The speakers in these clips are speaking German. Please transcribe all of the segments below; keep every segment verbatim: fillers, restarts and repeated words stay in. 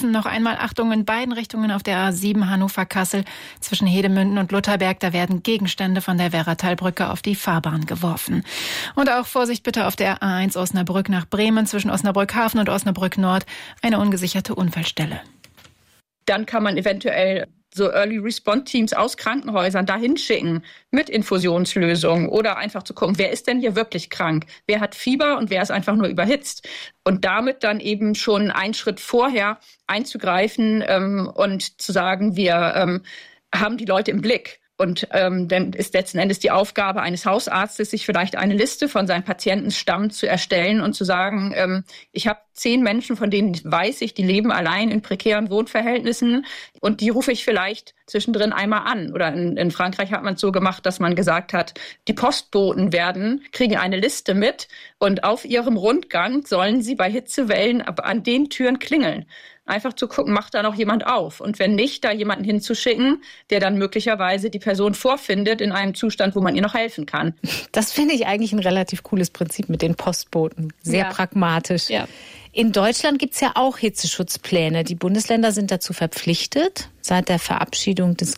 gerufen. Noch einmal Achtung in beiden Richtungen auf der A sieben Hannover-Kassel zwischen Hedemünden und Lutherberg. Da werden Gegenstände von der Werratalbrücke auf die Fahrbahn geworfen. Und auch Vorsicht bitte auf der A eins Osnabrück nach Bremen zwischen Osnabrück-Hafen und Osnabrück-Nord. Eine ungesicherte Unfallstelle. Dann kann man eventuell so Early Response Teams aus Krankenhäusern dahin schicken mit Infusionslösungen oder einfach zu gucken, wer ist denn hier wirklich krank? Wer hat Fieber und wer ist einfach nur überhitzt? Und damit dann eben schon einen Schritt vorher einzugreifen ähm, und zu sagen, wir ähm, haben die Leute im Blick. Und ähm, dann ist letzten Endes die Aufgabe eines Hausarztes, sich vielleicht eine Liste von seinem Patientenstamm zu erstellen und zu sagen, ähm, ich habe zehn Menschen, von denen weiß ich, die leben allein in prekären Wohnverhältnissen und die rufe ich vielleicht zwischendrin einmal an. Oder in, in Frankreich hat man es so gemacht, dass man gesagt hat, die Postboten werden, kriegen eine Liste mit und auf ihrem Rundgang sollen sie bei Hitzewellen an den Türen klingeln. Einfach zu gucken, macht da noch jemand auf? Und wenn nicht, da jemanden hinzuschicken, der dann möglicherweise die Person vorfindet in einem Zustand, wo man ihr noch helfen kann. Das finde ich eigentlich ein relativ cooles Prinzip mit den Postboten. Sehr ja. pragmatisch. Ja. In Deutschland gibt es ja auch Hitzeschutzpläne. Die Bundesländer sind dazu verpflichtet. Seit der Verabschiedung des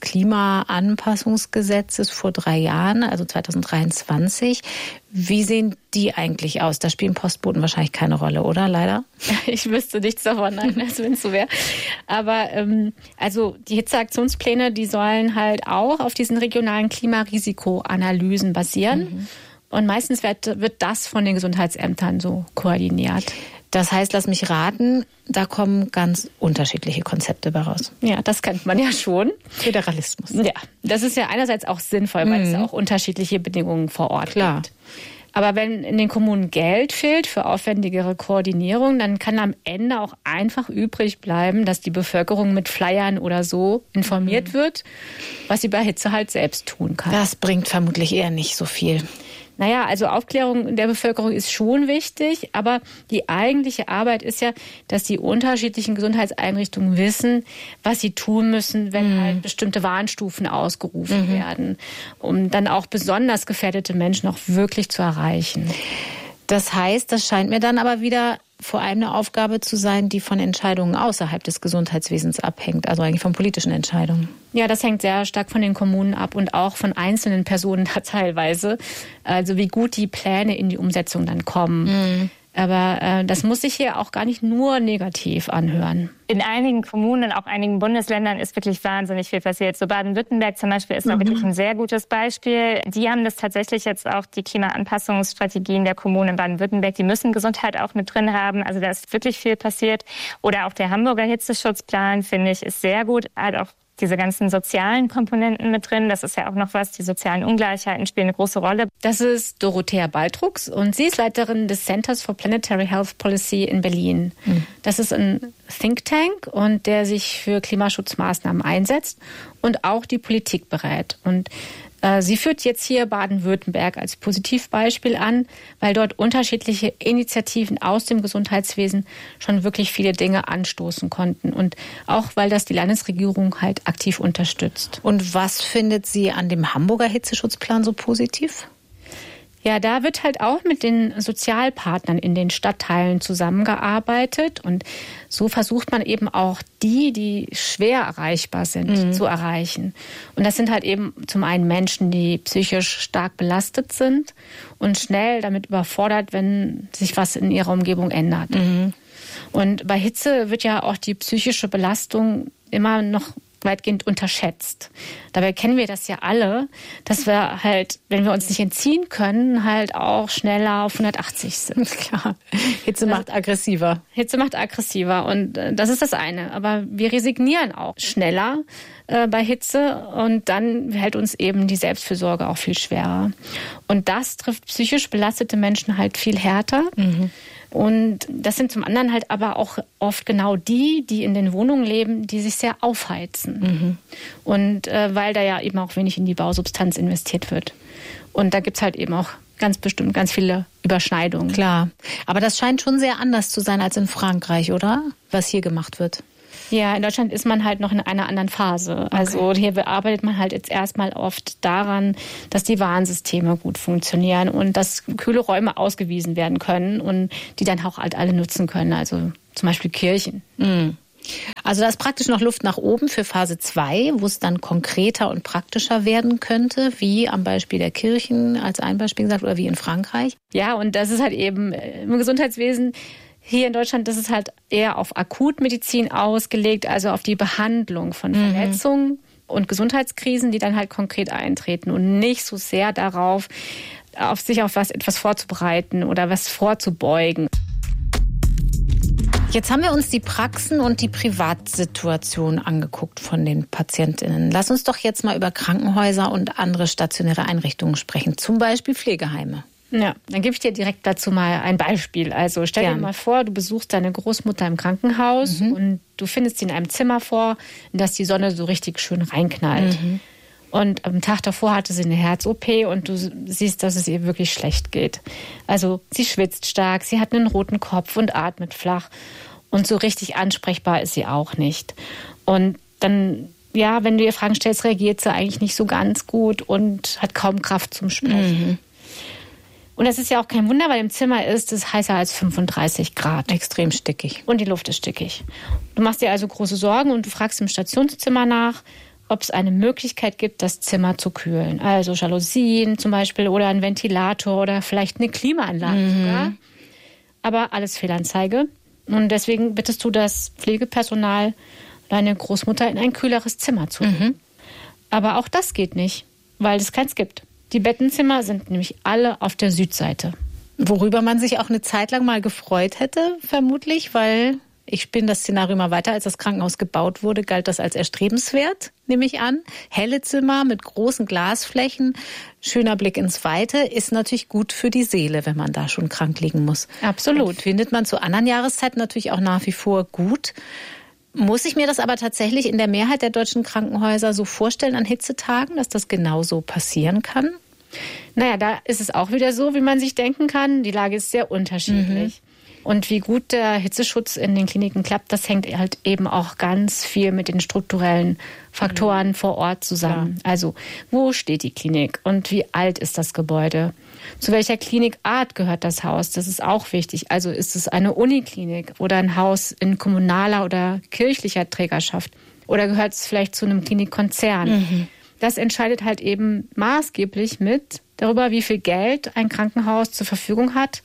Klimaanpassungsgesetzes vor drei Jahren, also zwanzig dreiundzwanzig. Wie sehen die eigentlich aus? Da spielen Postboten wahrscheinlich keine Rolle, oder? Leider? Ich wüsste nichts davon, nein, wenn es so wäre. Aber ähm, also die Hitzeaktionspläne, die sollen halt auch auf diesen regionalen Klimarisikoanalysen basieren. Mhm. Und meistens wird, wird das von den Gesundheitsämtern so koordiniert. Das heißt, lass mich raten, da kommen ganz unterschiedliche Konzepte bei raus. Ja, das kennt man ja schon. Föderalismus. Ja, das ist ja einerseits auch sinnvoll, weil mhm. es auch unterschiedliche Bedingungen vor Ort Klar. gibt. Aber wenn in den Kommunen Geld fehlt für aufwendigere Koordinierung, dann kann am Ende auch einfach übrig bleiben, dass die Bevölkerung mit Flyern oder so informiert mhm. wird, was sie bei Hitze halt selbst tun kann. Das bringt vermutlich eher nicht so viel. Naja, also Aufklärung der Bevölkerung ist schon wichtig, aber die eigentliche Arbeit ist ja, dass die unterschiedlichen Gesundheitseinrichtungen wissen, was sie tun müssen, wenn mhm. halt bestimmte Warnstufen ausgerufen mhm. werden, um dann auch besonders gefährdete Menschen auch wirklich zu erreichen. Das heißt, das scheint mir dann aber wieder vor allem eine Aufgabe zu sein, die von Entscheidungen außerhalb des Gesundheitswesens abhängt, also eigentlich von politischen Entscheidungen. Ja, das hängt sehr stark von den Kommunen ab und auch von einzelnen Personen da teilweise, also wie gut die Pläne in die Umsetzung dann kommen. Mhm. Aber äh, das muss sich hier auch gar nicht nur negativ anhören. In einigen Kommunen, in auch einigen Bundesländern ist wirklich wahnsinnig viel passiert. So Baden-Württemberg zum Beispiel ist da mhm. wirklich ein sehr gutes Beispiel. Die haben das tatsächlich jetzt auch, die Klimaanpassungsstrategien der Kommunen in Baden-Württemberg, die müssen Gesundheit auch mit drin haben. Also da ist wirklich viel passiert. Oder auch der Hamburger Hitzeschutzplan, finde ich, ist sehr gut. Hat auch diese ganzen sozialen Komponenten mit drin. Das ist ja auch noch was. Die sozialen Ungleichheiten spielen eine große Rolle. Das ist Dorothea Baltrux und sie ist Leiterin des Centers for Planetary Health Policy in Berlin. Mhm. Das ist ein Think Tank und der sich für Klimaschutzmaßnahmen einsetzt und auch die Politik berät. Und äh, sie führt jetzt hier Baden-Württemberg als Positivbeispiel an, weil dort unterschiedliche Initiativen aus dem Gesundheitswesen schon wirklich viele Dinge anstoßen konnten. Und auch, weil das die Landesregierung halt aktiv unterstützt. Und was findet sie an dem Hamburger Hitzeschutzplan so positiv? Ja, da wird halt auch mit den Sozialpartnern in den Stadtteilen zusammengearbeitet und so versucht man eben auch die, die schwer erreichbar sind, mhm. zu erreichen. Und das sind halt eben zum einen Menschen, die psychisch stark belastet sind und schnell damit überfordert, wenn sich was in ihrer Umgebung ändert. Mhm. Und bei Hitze wird ja auch die psychische Belastung immer noch weitgehend unterschätzt. Dabei kennen wir das ja alle, dass wir halt, wenn wir uns nicht entziehen können, halt auch schneller auf hundertachtzig sind. Klar. Hitze macht aggressiver. Hitze macht aggressiver und das ist das eine. Aber wir resignieren auch schneller äh, bei Hitze und dann hält uns eben die Selbstfürsorge auch viel schwerer. Und das trifft psychisch belastete Menschen halt viel härter. Mhm. Und das sind zum anderen halt aber auch oft genau die, die in den Wohnungen leben, die sich sehr aufheizen. Mhm. Und äh, weil da ja eben auch wenig in die Bausubstanz investiert wird. Und da gibt's halt eben auch ganz bestimmt ganz viele Überschneidungen. Klar, aber das scheint schon sehr anders zu sein als in Frankreich, oder? Was hier gemacht wird. Ja, in Deutschland ist man halt noch in einer anderen Phase. Okay. Also hier arbeitet man halt jetzt erstmal oft daran, dass die Warnsysteme gut funktionieren und dass kühle Räume ausgewiesen werden können und die dann auch halt alle nutzen können. Also zum Beispiel Kirchen. Mhm. Also da ist praktisch noch Luft nach oben für Phase zwei, wo es dann konkreter und praktischer werden könnte, wie am Beispiel der Kirchen als ein Beispiel gesagt oder wie in Frankreich. Ja, und das ist halt eben im Gesundheitswesen hier in Deutschland, das ist halt eher auf Akutmedizin ausgelegt, also auf die Behandlung von Verletzungen mhm. und Gesundheitskrisen, die dann halt konkret eintreten und nicht so sehr darauf, auf sich auf was etwas vorzubereiten oder was vorzubeugen. Jetzt haben wir uns die Praxen und die Privatsituation angeguckt von den PatientInnen. Lass uns doch jetzt mal über Krankenhäuser und andere stationäre Einrichtungen sprechen, zum Beispiel Pflegeheime. Ja, dann gebe ich dir direkt dazu mal ein Beispiel. Also stell Gern. dir mal vor, du besuchst deine Großmutter im Krankenhaus mhm. und du findest sie in einem Zimmer vor, in das die Sonne so richtig schön reinknallt. Mhm. Und am Tag davor hatte sie eine Herz-O P und du siehst, dass es ihr wirklich schlecht geht. Also sie schwitzt stark, sie hat einen roten Kopf und atmet flach. Und so richtig ansprechbar ist sie auch nicht. Und dann, ja, wenn du ihr Fragen stellst, reagiert sie eigentlich nicht so ganz gut und hat kaum Kraft zum Sprechen. Mhm. Und das ist ja auch kein Wunder, weil im Zimmer ist es heißer als fünfunddreißig Grad. Extrem stickig. Und die Luft ist stickig. Du machst dir also große Sorgen und du fragst im Stationszimmer nach, ob es eine Möglichkeit gibt, das Zimmer zu kühlen. Also Jalousien zum Beispiel oder ein Ventilator oder vielleicht eine Klimaanlage mhm. sogar. Aber alles Fehlanzeige. Und deswegen bittest du das Pflegepersonal, deine Großmutter in ein kühleres Zimmer zu bringen. Mhm. Aber auch das geht nicht, weil es keins gibt. Die Bettenzimmer sind nämlich alle auf der Südseite. Worüber man sich auch eine Zeit lang mal gefreut hätte, vermutlich, weil ich spinne das Szenario mal weiter. Als das Krankenhaus gebaut wurde, galt das als erstrebenswert, nehme ich an. Helle Zimmer mit großen Glasflächen, schöner Blick ins Weite, ist natürlich gut für die Seele, wenn man da schon krank liegen muss. Absolut. Und findet man zu anderen Jahreszeiten natürlich auch nach wie vor gut. Muss ich mir das aber tatsächlich in der Mehrheit der deutschen Krankenhäuser so vorstellen an Hitzetagen, dass das genauso passieren kann? Naja, da ist es auch wieder so, wie man sich denken kann. Die Lage ist sehr unterschiedlich. Mhm. Und wie gut der Hitzeschutz in den Kliniken klappt, das hängt halt eben auch ganz viel mit den strukturellen Faktoren mhm. vor Ort zusammen. Ja. Also, wo steht die Klinik und wie alt ist das Gebäude? Zu welcher Klinikart gehört das Haus? Das ist auch wichtig. Also ist es eine Uniklinik oder ein Haus in kommunaler oder kirchlicher Trägerschaft? Oder gehört es vielleicht zu einem Klinikkonzern? Mhm. Das entscheidet halt eben maßgeblich mit darüber, wie viel Geld ein Krankenhaus zur Verfügung hat,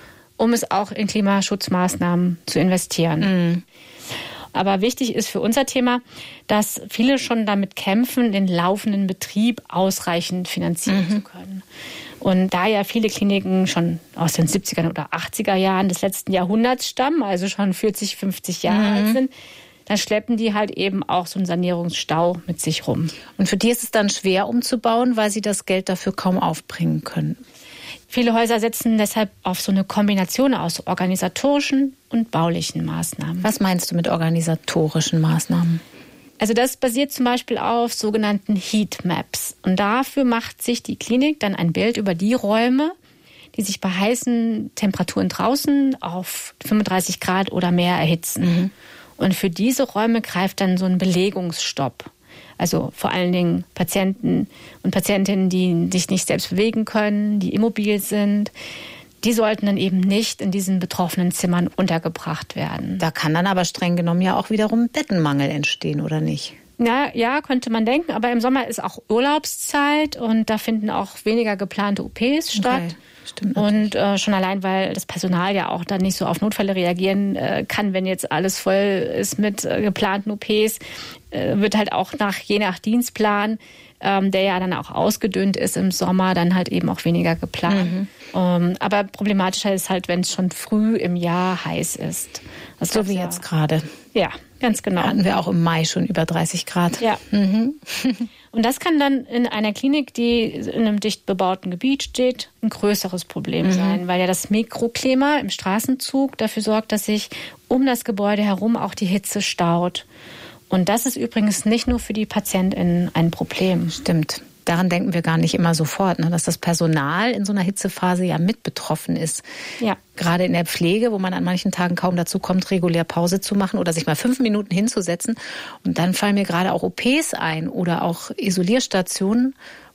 um es auch in Klimaschutzmaßnahmen zu investieren. Mhm. Aber wichtig ist für unser Thema, dass viele schon damit kämpfen, den laufenden Betrieb ausreichend finanzieren mhm. zu können. Und da ja viele Kliniken schon aus den siebziger oder achtziger Jahren des letzten Jahrhunderts stammen, also schon vierzig, fünfzig Jahre mhm. alt sind, dann schleppen die halt eben auch so einen Sanierungsstau mit sich rum. Und für die ist es dann schwer umzubauen, weil sie das Geld dafür kaum aufbringen können. Viele Häuser setzen deshalb auf so eine Kombination aus organisatorischen und baulichen Maßnahmen. Was meinst du mit organisatorischen Maßnahmen? Also das basiert zum Beispiel auf sogenannten Heatmaps. Und dafür macht sich die Klinik dann ein Bild über die Räume, die sich bei heißen Temperaturen draußen auf fünfunddreißig Grad oder mehr erhitzen. Mhm. Und für diese Räume greift dann so ein Belegungsstopp. Also vor allen Dingen Patienten und Patientinnen, die sich nicht selbst bewegen können, die immobil sind, die sollten dann eben nicht in diesen betroffenen Zimmern untergebracht werden. Da kann dann aber streng genommen ja auch wiederum Bettenmangel entstehen, oder nicht? Ja, ja, könnte man denken. Aber im Sommer ist auch Urlaubszeit und da finden auch weniger geplante O Ps statt. Okay. Stimmt. Und äh, schon allein, weil das Personal ja auch dann nicht so auf Notfälle reagieren äh, kann, wenn jetzt alles voll ist mit äh, geplanten O Ps, äh, wird halt auch nach je nach Dienstplan, ähm, der ja dann auch ausgedünnt ist im Sommer, dann halt eben auch weniger geplant. Mhm. Ähm, aber problematischer ist halt, wenn es schon früh im Jahr heiß ist. Das so wie ja, jetzt gerade. Ja, ganz genau. Hatten wir auch im Mai schon über dreißig Grad. Ja. Mhm. Und das kann dann in einer Klinik, die in einem dicht bebauten Gebiet steht, ein größeres Problem mhm. sein, weil ja das Mikroklima im Straßenzug dafür sorgt, dass sich um das Gebäude herum auch die Hitze staut. Und das ist übrigens nicht nur für die PatientInnen ein Problem. Stimmt. Daran denken wir gar nicht immer sofort, ne, dass das Personal in so einer Hitzephase ja mit betroffen ist. Ja. Gerade in der Pflege, wo man an manchen Tagen kaum dazu kommt, regulär Pause zu machen oder sich mal fünf Minuten hinzusetzen. Und dann fallen mir gerade auch O Ps ein oder auch Isolierstationen,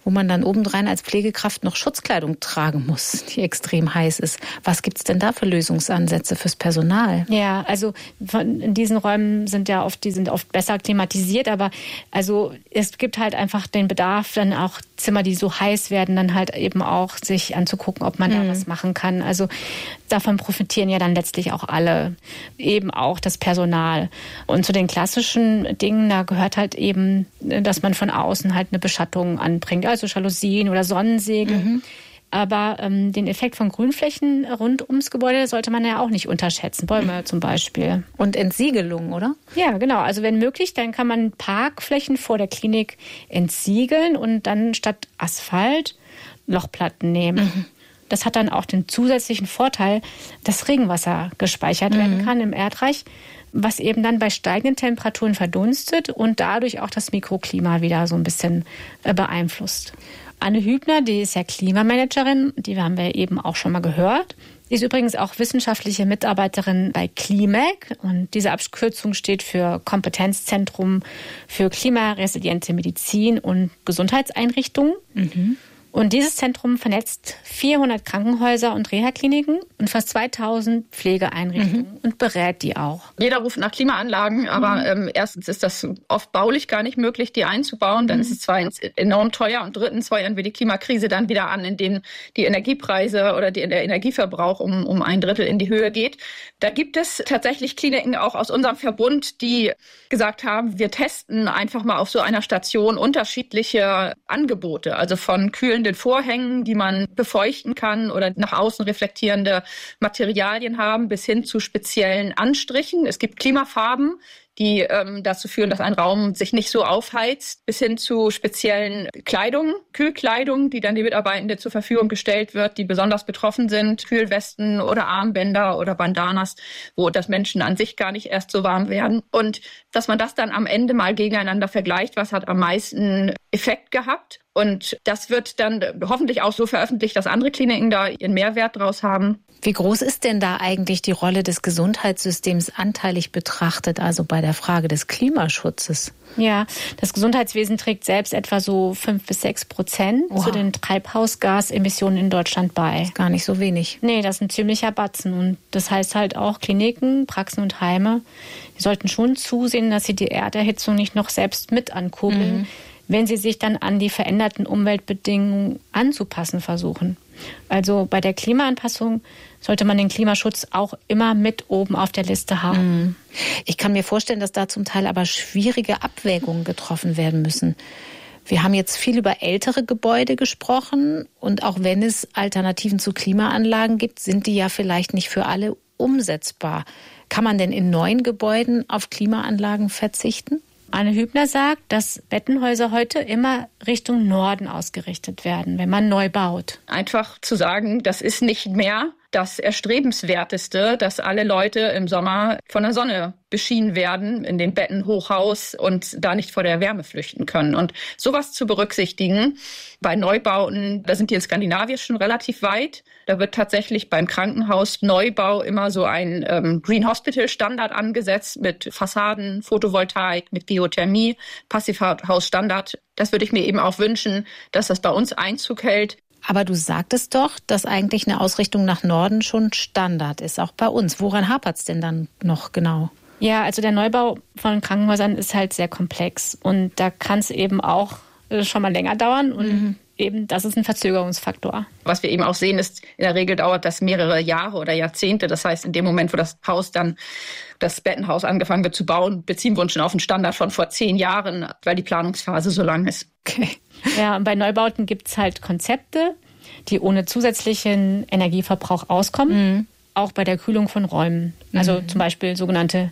wo man dann obendrein als Pflegekraft noch Schutzkleidung tragen muss, die extrem heiß ist. Was gibt's denn da für Lösungsansätze fürs Personal? Ja, also von, in diesen Räumen sind ja oft, die sind oft besser klimatisiert, aber also es gibt halt einfach den Bedarf, dann auch Zimmer, die so heiß werden, dann halt eben auch sich anzugucken, ob man mhm. da was machen kann. Also davon profitieren ja dann letztlich auch alle, eben auch das Personal. Und zu den klassischen Dingen, da gehört halt eben, dass man von außen halt eine Beschattung anbringt, also Jalousien oder Sonnensegel. Mhm. Aber ähm, den Effekt von Grünflächen rund ums Gebäude sollte man ja auch nicht unterschätzen. Bäume zum Beispiel. Und Entsiegelung, oder? Ja, genau. Also wenn möglich, dann kann man Parkflächen vor der Klinik entsiegeln und dann statt Asphalt Lochplatten nehmen. Mhm. Das hat dann auch den zusätzlichen Vorteil, dass Regenwasser gespeichert mhm. werden kann im Erdreich, was eben dann bei steigenden Temperaturen verdunstet und dadurch auch das Mikroklima wieder so ein bisschen beeinflusst. Anne Hübner, die ist ja Klimamanagerin, die haben wir eben auch schon mal gehört. Sie ist übrigens auch wissenschaftliche Mitarbeiterin bei KliMag und diese Abkürzung steht für Kompetenzzentrum für klimaresiliente Medizin und Gesundheitseinrichtungen. Mhm. Und dieses Zentrum vernetzt vierhundert Krankenhäuser und Reha-Kliniken und fast zweitausend Pflegeeinrichtungen mhm. und berät die auch. Jeder ruft nach Klimaanlagen, aber mhm. ähm, erstens ist das oft baulich gar nicht möglich, die einzubauen. Dann mhm. ist es zweitens enorm teuer und drittens feuern wir die Klimakrise dann wieder an, indem die Energiepreise oder die, der Energieverbrauch um, um ein Drittel in die Höhe geht. Da gibt es tatsächlich Kliniken auch aus unserem Verbund, die gesagt haben, wir testen einfach mal auf so einer Station unterschiedliche Angebote, also von kühlenden Vorhängen, die man befeuchten kann oder nach außen reflektierende Materialien haben, bis hin zu speziellen Anstrichen. Es gibt Klimafarben, die ähm, dazu führen, dass ein Raum sich nicht so aufheizt, bis hin zu speziellen Kleidung, Kühlkleidung, die dann die Mitarbeitenden zur Verfügung gestellt wird, die besonders betroffen sind, Kühlwesten oder Armbänder oder Bandanas, wo das Menschen an sich gar nicht erst so warm werden. Und dass man das dann am Ende mal gegeneinander vergleicht, was hat am meisten Effekt gehabt. Und das wird dann hoffentlich auch so veröffentlicht, dass andere Kliniken da ihren Mehrwert draus haben. Wie groß ist denn da eigentlich die Rolle des Gesundheitssystems anteilig betrachtet, also bei der Frage des Klimaschutzes? Ja, das Gesundheitswesen trägt selbst etwa so fünf bis sechs Prozent Oha. zu den Treibhausgasemissionen in Deutschland bei. Das ist gar nicht so wenig. Nee, das ist ein ziemlicher Batzen. Und das heißt halt auch Kliniken, Praxen und Heime, die sollten schon zusehen, dass sie die Erderhitzung nicht noch selbst mit ankurbeln, mhm. wenn sie sich dann an die veränderten Umweltbedingungen anzupassen versuchen. Also bei der Klimaanpassung sollte man den Klimaschutz auch immer mit oben auf der Liste haben. Ich kann mir vorstellen, dass da zum Teil aber schwierige Abwägungen getroffen werden müssen. Wir haben jetzt viel über ältere Gebäude gesprochen und auch wenn es Alternativen zu Klimaanlagen gibt, sind die ja vielleicht nicht für alle umsetzbar. Kann man denn in neuen Gebäuden auf Klimaanlagen verzichten? Anne Hübner sagt, dass Bettenhäuser heute immer Richtung Norden ausgerichtet werden, wenn man neu baut. Einfach zu sagen, das ist nicht mehr das Erstrebenswerteste, dass alle Leute im Sommer von der Sonne beschienen werden, in den Betten Hochhaus und da nicht vor der Wärme flüchten können. Und sowas zu berücksichtigen bei Neubauten, da sind die in Skandinavien schon relativ weit. Da wird tatsächlich beim Krankenhaus-Neubau immer so ein ähm, Green Hospital-Standard angesetzt mit Fassaden, Photovoltaik, mit Geothermie, Passivhaus-Standard. Das würde ich mir eben auch wünschen, dass das bei uns Einzug hält. Aber du sagtest doch, dass eigentlich eine Ausrichtung nach Norden schon Standard ist, auch bei uns. Woran hapert es denn dann noch genau? Ja, also der Neubau von Krankenhäusern ist halt sehr komplex. Und da kann es eben auch schon mal länger dauern. Und mhm. eben, das ist ein Verzögerungsfaktor. Was wir eben auch sehen, ist, in der Regel dauert das mehrere Jahre oder Jahrzehnte. Das heißt, in dem Moment, wo das Haus dann, das Bettenhaus angefangen wird zu bauen, beziehen wir uns schon auf einen Standard von vor zehn Jahren, weil die Planungsphase so lang ist. Okay. Ja, und bei Neubauten gibt es halt Konzepte, die ohne zusätzlichen Energieverbrauch auskommen, mhm. auch bei der Kühlung von Räumen. Also mhm. zum Beispiel sogenannte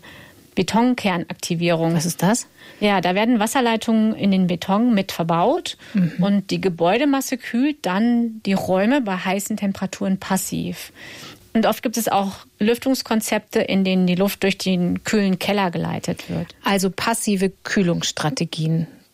Betonkernaktivierung. Was ist das? Ja, da werden Wasserleitungen in den Beton mit verbaut mhm. und die Gebäudemasse kühlt dann die Räume bei heißen Temperaturen passiv. Und oft gibt es auch Lüftungskonzepte, in denen die Luft durch den kühlen Keller geleitet wird. Also passive Kühlungsstrategien.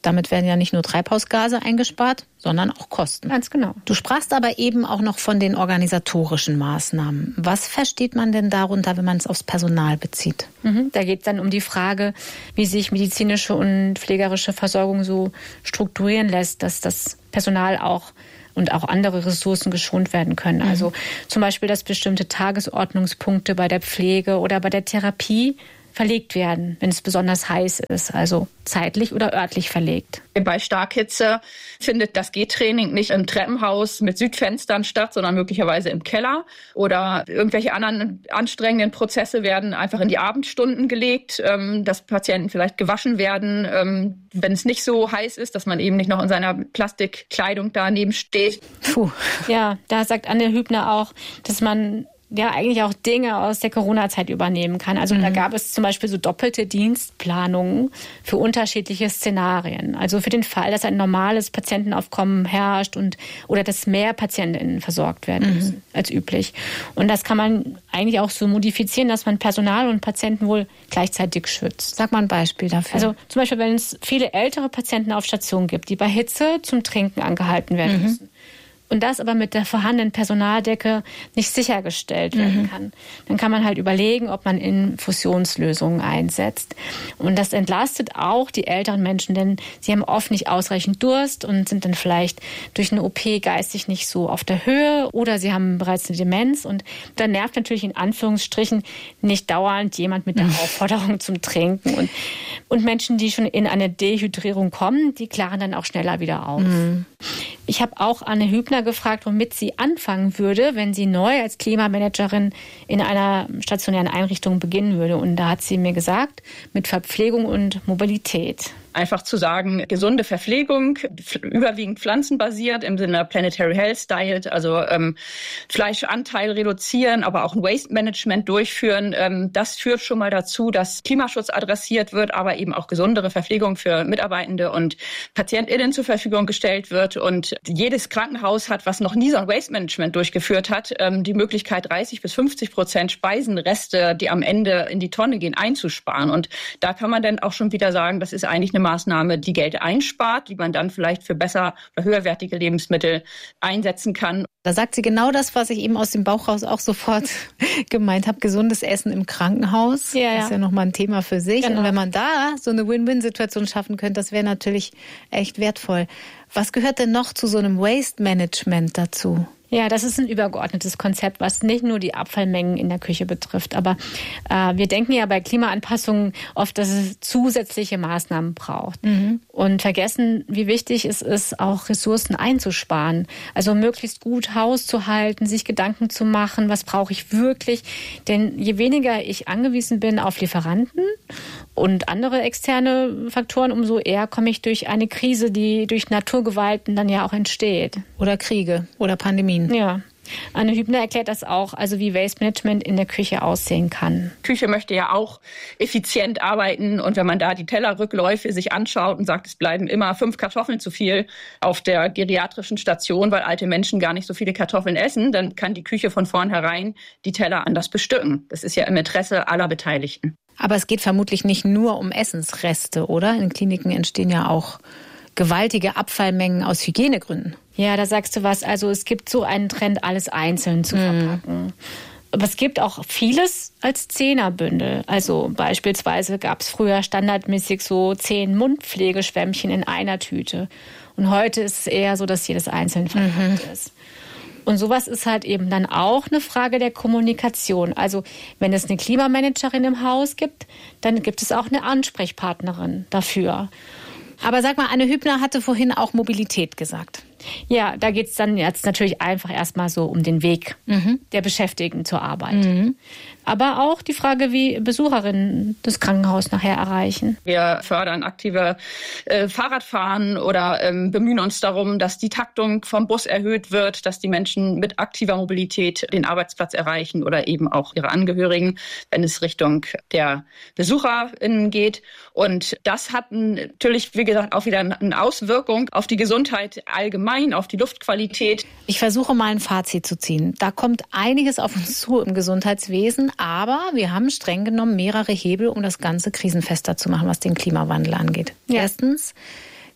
Damit werden ja nicht nur Treibhausgase eingespart, sondern auch Kosten. Ganz genau. Du sprachst aber eben auch noch von den organisatorischen Maßnahmen. Was versteht man denn darunter, wenn man es aufs Personal bezieht? Mhm, da geht es dann um die Frage, wie sich medizinische und pflegerische Versorgung so strukturieren lässt, dass das Personal auch und auch andere Ressourcen geschont werden können. Mhm. Also zum Beispiel, dass bestimmte Tagesordnungspunkte bei der Pflege oder bei der Therapie verlegt werden, wenn es besonders heiß ist, also zeitlich oder örtlich verlegt. Bei Starkhitze findet das Gehtraining nicht im Treppenhaus mit Südfenstern statt, sondern möglicherweise im Keller. Oder irgendwelche anderen anstrengenden Prozesse werden einfach in die Abendstunden gelegt, dass Patienten vielleicht gewaschen werden, wenn es nicht so heiß ist, dass man eben nicht noch in seiner Plastikkleidung daneben steht. Puh. Ja, da sagt Anne Hübner auch, dass man ja eigentlich auch Dinge aus der Corona-Zeit übernehmen kann. Also mhm. da gab es zum Beispiel so doppelte Dienstplanungen für unterschiedliche Szenarien. Also für den Fall, dass ein normales Patientenaufkommen herrscht und oder dass mehr PatientInnen versorgt werden mhm. müssen als üblich. Und das kann man eigentlich auch so modifizieren, dass man Personal und Patienten wohl gleichzeitig schützt. Sag mal ein Beispiel dafür. Also zum Beispiel, wenn es viele ältere Patienten auf Station gibt, die bei Hitze zum Trinken angehalten werden mhm. müssen. Und das aber mit der vorhandenen Personaldecke nicht sichergestellt werden kann. Mhm. Dann kann man halt überlegen, ob man Infusionslösungen einsetzt. Und das entlastet auch die älteren Menschen, denn sie haben oft nicht ausreichend Durst und sind dann vielleicht durch eine O P geistig nicht so auf der Höhe oder sie haben bereits eine Demenz. Und dann nervt natürlich in Anführungsstrichen nicht dauernd jemand mit der Aufforderung zum Trinken. Und, und Menschen, die schon in eine Dehydrierung kommen, die klaren dann auch schneller wieder auf. Mhm. Ich habe auch Anne Hübner gefragt, womit sie anfangen würde, wenn sie neu als Klimamanagerin in einer stationären Einrichtung beginnen würde. Und da hat sie mir gesagt, mit Verpflegung und Mobilität. Einfach zu sagen, gesunde Verpflegung, überwiegend pflanzenbasiert im Sinne Planetary Health Diet, also ähm, Fleischanteil reduzieren, aber auch ein Waste Management durchführen. Ähm, das führt schon mal dazu, dass Klimaschutz adressiert wird, aber eben auch gesundere Verpflegung für Mitarbeitende und PatientInnen zur Verfügung gestellt wird. Und jedes Krankenhaus hat, was noch nie so ein Waste Management durchgeführt hat, ähm, die Möglichkeit, dreißig bis fünfzig Prozent Speisenreste, die am Ende in die Tonne gehen, einzusparen. Und da kann man dann auch schon wieder sagen, das ist eigentlich eine Maßnahme, die Geld einspart, die man dann vielleicht für besser oder höherwertige Lebensmittel einsetzen kann. Da sagt sie genau das, was ich eben aus dem Bauch raus auch sofort gemeint habe. Gesundes Essen im Krankenhaus. Ja, ja. Das ist ja nochmal ein Thema für sich. Genau. Und wenn man da so eine Win-Win-Situation schaffen könnte, das wäre natürlich echt wertvoll. Was gehört denn noch zu so einem Waste-Management dazu? Ja, das ist ein übergeordnetes Konzept, was nicht nur die Abfallmengen in der Küche betrifft. Aber äh, wir denken ja bei Klimaanpassungen oft, dass es zusätzliche Maßnahmen braucht. Mhm. Und vergessen, wie wichtig es ist, auch Ressourcen einzusparen. Also möglichst gut Haus zu halten, sich Gedanken zu machen, was brauche ich wirklich. Denn je weniger ich angewiesen bin auf Lieferanten und andere externe Faktoren, umso eher komme ich durch eine Krise, die durch Naturgewalten dann ja auch entsteht. Oder Kriege oder Pandemien. Ja. Anne Hübner erklärt das auch, also wie Waste Management in der Küche aussehen kann. Küche möchte ja auch effizient arbeiten und wenn man da die Tellerrückläufe sich anschaut und sagt, es bleiben immer fünf Kartoffeln zu viel auf der geriatrischen Station, weil alte Menschen gar nicht so viele Kartoffeln essen, dann kann die Küche von vornherein die Teller anders bestücken. Das ist ja im Interesse aller Beteiligten. Aber es geht vermutlich nicht nur um Essensreste, oder? In Kliniken entstehen ja auch gewaltige Abfallmengen aus Hygienegründen. Ja, da sagst du was. Also es gibt so einen Trend, alles einzeln zu verpacken. Mhm. Aber es gibt auch vieles als Zehnerbündel. Also beispielsweise gab es früher standardmäßig so zehn Mundpflegeschwämmchen in einer Tüte. Und heute ist es eher so, dass jedes einzeln verpackt mhm. ist. Und sowas ist halt eben dann auch eine Frage der Kommunikation. Also wenn es eine Klimamanagerin im Haus gibt, dann gibt es auch eine Ansprechpartnerin dafür. Aber sag mal, Anne Hübner hatte vorhin auch Mobilität gesagt. Ja, da geht es dann jetzt natürlich einfach erstmal so um den Weg mhm. der Beschäftigten zur Arbeit. Mhm. Aber auch die Frage, wie Besucherinnen das Krankenhaus nachher erreichen. Wir fördern aktive äh, Fahrradfahren oder ähm, bemühen uns darum, dass die Taktung vom Bus erhöht wird, dass die Menschen mit aktiver Mobilität den Arbeitsplatz erreichen oder eben auch ihre Angehörigen, wenn es Richtung der BesucherInnen geht. Und das hat natürlich, wie gesagt, auch wieder eine Auswirkung auf die Gesundheit allgemein, auf die Luftqualität. Ich versuche mal ein Fazit zu ziehen. Da kommt einiges auf uns zu im Gesundheitswesen, aber wir haben streng genommen mehrere Hebel, um das Ganze krisenfester zu machen, was den Klimawandel angeht. Ja. Erstens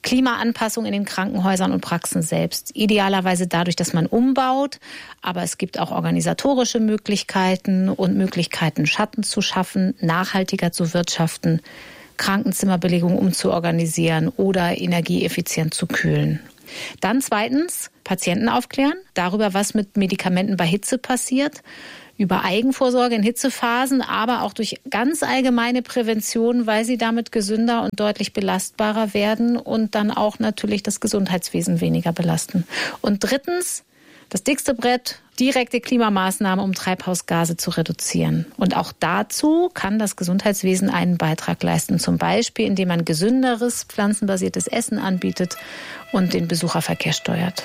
Klimaanpassung in den Krankenhäusern und Praxen selbst. Idealerweise dadurch, dass man umbaut. Aber es gibt auch organisatorische Möglichkeiten und Möglichkeiten, Schatten zu schaffen, nachhaltiger zu wirtschaften, Krankenzimmerbelegung umzuorganisieren oder energieeffizient zu kühlen. Dann zweitens, Patienten aufklären darüber, was mit Medikamenten bei Hitze passiert, über Eigenvorsorge in Hitzephasen, aber auch durch ganz allgemeine Prävention, weil sie damit gesünder und deutlich belastbarer werden und dann auch natürlich das Gesundheitswesen weniger belasten. Und drittens, das dickste Brett, direkte Klimamaßnahmen, um Treibhausgase zu reduzieren. Und auch dazu kann das Gesundheitswesen einen Beitrag leisten, zum Beispiel indem man gesünderes, pflanzenbasiertes Essen anbietet und den Besucherverkehr steuert.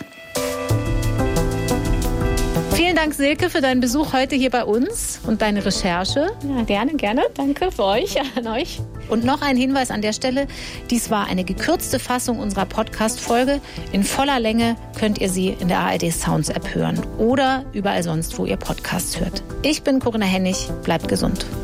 Vielen Dank, Silke, für deinen Besuch heute hier bei uns und deine Recherche. Ja, gerne, gerne. Danke für euch, an euch. Und noch ein Hinweis an der Stelle. Dies war eine gekürzte Fassung unserer Podcast-Folge. In voller Länge könnt ihr sie in der A R D Sounds App hören oder überall sonst, wo ihr Podcasts hört. Ich bin Corinna Hennig. Bleibt gesund.